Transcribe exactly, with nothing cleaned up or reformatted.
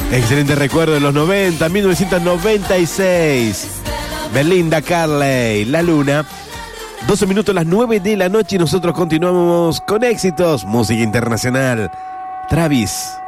Excelente recuerdo de los noventa, mil novecientos noventa y seis. Belinda Carlisle, La Luna. doce minutos a las nueve de la noche y nosotros continuamos con éxitos. Música internacional. Travis.